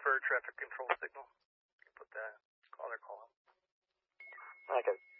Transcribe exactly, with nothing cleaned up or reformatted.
preferred traffic control signal. You can put that, call or call out. Okay.